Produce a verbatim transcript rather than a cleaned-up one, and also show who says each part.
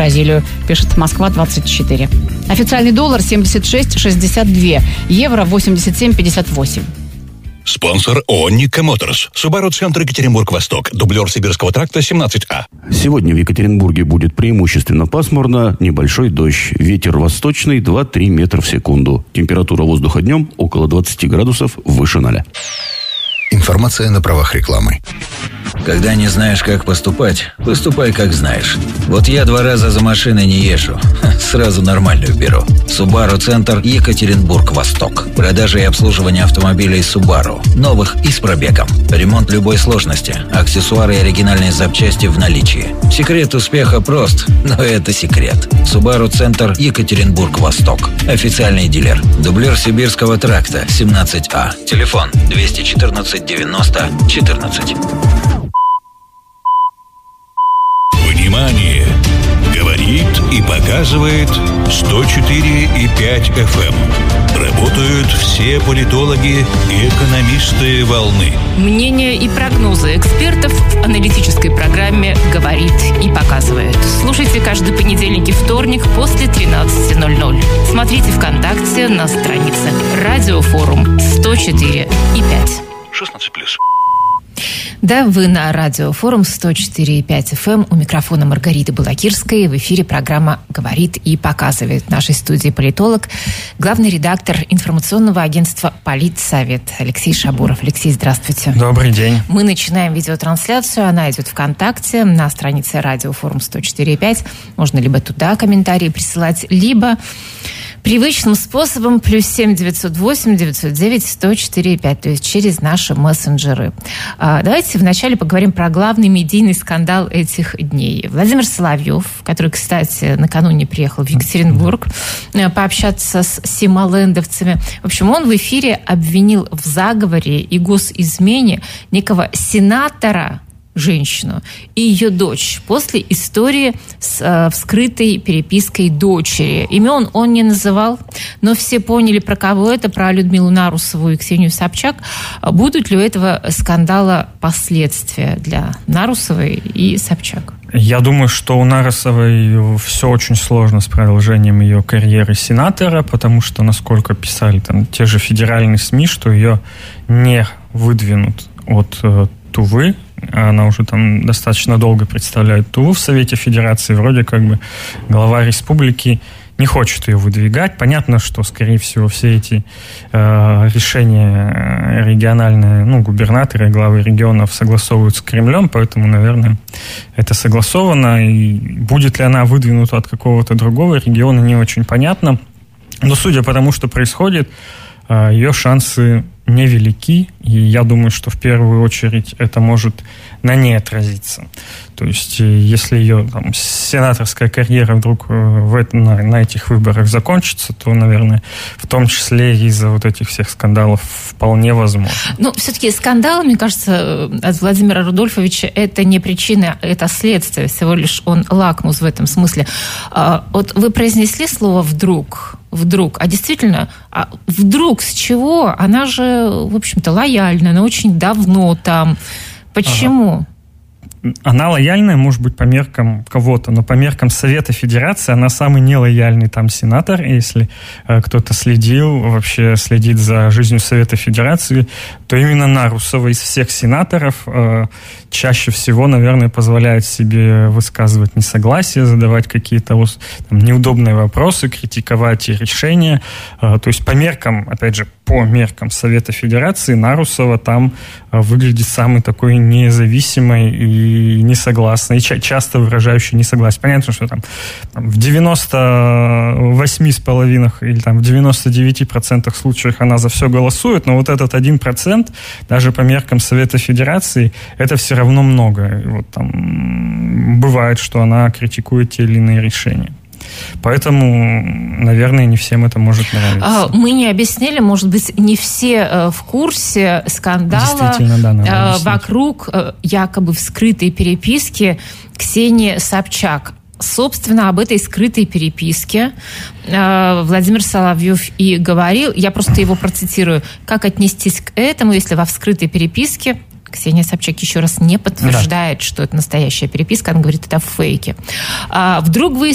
Speaker 1: Бразилию, пишет Москва двадцать четыре. Официальный доллар семьдесят шесть шестьдесят два, евро восемьдесят семь пятьдесят восемь.
Speaker 2: Спонсор ООО «Ника Моторс». Субару-центр Екатеринбург-Восток. Дублер Сибирского тракта семнадцать А.
Speaker 3: Сегодня в Екатеринбурге будет преимущественно пасмурно, небольшой дождь. Ветер восточный два-три метра в секунду. Температура воздуха днем около двадцать градусов выше ноля.
Speaker 4: Информация на правах рекламы.
Speaker 5: Когда не знаешь, как поступать, поступай, как знаешь. Вот я два раза за машиной не езжу. Сразу нормальную беру. Субару-центр Екатеринбург-Восток. Продажа и обслуживание автомобилей Subaru. Новых и с пробегом. Ремонт любой сложности. Аксессуары и оригинальные запчасти в наличии. Секрет успеха прост, но это секрет. Субару-центр Екатеринбург-Восток. Официальный дилер. Дублер Сибирского тракта семнадцать А. Телефон двести четырнадцать девяносто четырнадцать.
Speaker 2: Внимание! Говорит и показывает сто четыре и пять эф эм. Работают все политологи и экономисты волны.
Speaker 1: Мнения и прогнозы экспертов в аналитической программе «Говорит и показывает». Слушайте каждый понедельник и вторник после тринадцати ноль-ноль. Смотрите ВКонтакте на странице «Радиофорум сто четыре и пять».
Speaker 2: шестнадцать плюс.
Speaker 1: Да, вы на радиофорум сто четыре и пять эф эм. У микрофона Маргарита Балакирская. В эфире программа «Говорит и показывает». В нашей студии политолог, главный редактор информационного агентства «Политсовет» Алексей Шабуров. Алексей, здравствуйте.
Speaker 6: Добрый день.
Speaker 1: Мы начинаем видеотрансляцию. Она идет ВКонтакте на странице радиофорум сто четыре и пять. Можно либо туда комментарии присылать, либо привычным способом плюс семь девятьсот восемь девятьсот девять сто четыре и пять, то есть через наши мессенджеры. А, давайте вначале поговорим про главный медийный скандал этих дней. Владимир Соловьев, который, кстати, накануне приехал в Екатеринбург пообщаться с симолендовцами. В общем, он в эфире обвинил в заговоре и госизмене некого сенатора, женщину и ее дочь после истории с э, вскрытой перепиской дочери. Имен он не называл, но все поняли, про кого это, про Людмилу Нарусову и Ксению Собчак. Будут ли у этого скандала последствия для Нарусовой и Собчак?
Speaker 6: Я думаю, что у Нарусовой все очень сложно с продолжением ее карьеры сенатора, потому что, насколько писали там те же федеральные СМИ, что ее не выдвинут от э, Тувы. Она уже там достаточно долго представляет Туву в Совете Федерации. Вроде как бы глава республики не хочет ее выдвигать. Понятно, что, скорее всего, все эти э, решения региональные, ну, губернаторы, главы регионов согласовывают с Кремлем, поэтому, наверное, это согласовано. И будет ли она выдвинута от какого-то другого региона, не очень понятно. Но судя по тому, что происходит, э, ее шансы невелики, и я думаю, что в первую очередь это может на ней отразиться. То есть, если ее там, сенаторская карьера вдруг в это, на, на этих выборах закончится, то, наверное, в том числе из-за вот этих всех скандалов вполне возможно.
Speaker 1: Ну, все-таки скандал, мне кажется, от Владимира Рудольфовича это не причина, это следствие, всего лишь он лакмус в этом смысле. Вот вы произнесли слово «вдруг», вдруг, а действительно, а вдруг с чего? Она же, в общем-то, лояльна, она очень давно там. Почему?
Speaker 6: Ага. Она лояльная, может быть, по меркам кого-то, но по меркам Совета Федерации она самый нелояльный там сенатор. Если э, кто-то следил, вообще следит за жизнью Совета Федерации, то именно Нарусова из всех сенаторов э, чаще всего, наверное, позволяет себе высказывать несогласие, задавать какие-то там, неудобные вопросы, критиковать решения. Э, то есть по меркам, опять же, по меркам Совета Федерации Нарусова там э, выглядит самой такой независимой и и несогласны, и ча- часто выражающие несогласие. Понятно, что там, там в девяносто восемь с половиной или там в девяносто девять процентов случаев она за все голосует, но вот этот один процент, даже по меркам Совета Федерации, это все равно много. И вот там бывает, что она критикует те или иные решения. Поэтому, наверное, не всем это может нравиться.
Speaker 1: Мы не объяснили, может быть, не все в курсе скандала да, вокруг якобы вскрытой переписки Ксении Собчак. Собственно, об этой скрытой переписке Владимир Соловьев и говорил. Я просто его процитирую. Как отнестись к этому, если во вскрытой переписке Ксения Собчак еще раз не подтверждает, да. что это настоящая переписка. Она говорит, это фейки. А вдруг вы